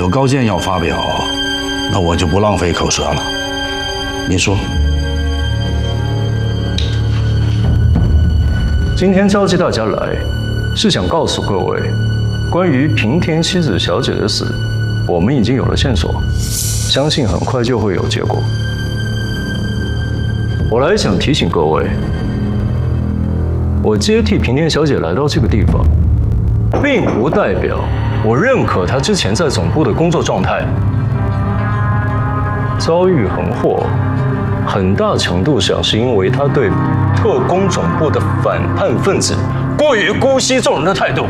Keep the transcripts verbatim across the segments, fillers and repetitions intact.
有高见要发表，那我就不浪费口舌了。您说， 今天召集大家来，是想告诉各位，关于平田希子小姐的死，我们已经有了线索，相信很快就会有结果。我来想提醒各位，我接替平田小姐来到这个地方，并不代表我认可她之前在总部的工作状态。遭遇横祸，很大程度上是因为她对特工总部的反叛分子过于姑息众人的态度。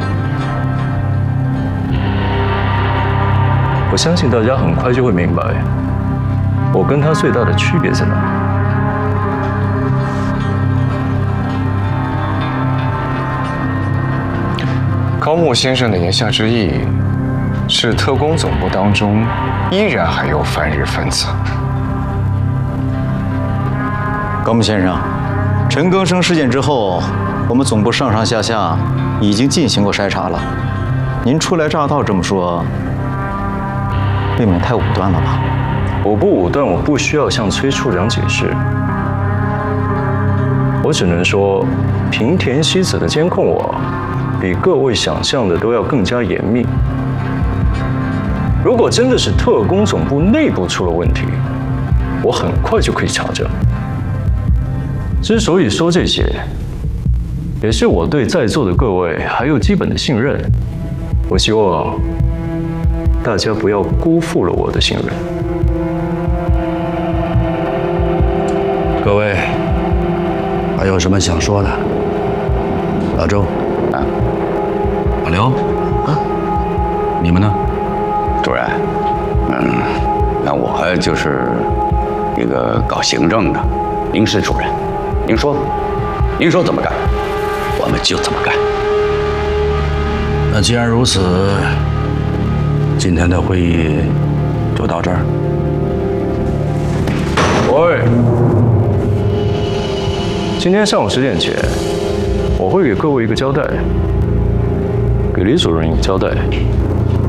我相信大家很快就会明白，我跟她最大的区别在哪里。 高木先生的言下之意是，特工总部当中依然还有反日分子。 高木先生，陈更生事件之后，我们总部上上下下已经进行过筛查了。您初来乍到这么说，未免太武断了吧？ 我不武断，我不需要向崔处长解释。我只能说，平田希子的监控网比各位想象的都要更加严密。如果真的是特工总部内部出了问题，我很快就可以查证。之所以说这些，也是我对在座的各位还有基本的信任。我希望大家不要辜负了我的信任。 各位还有什么想说的？老周，啊，老刘，啊，你们呢？ 主任，嗯，那我就是一个搞行政的，您是主任，您说，您说怎么干，我们就怎么干。 那既然如此，今天的会议就到这儿。 喂，今天上午十点前，我会给各位一个交代，给李主任一个交代。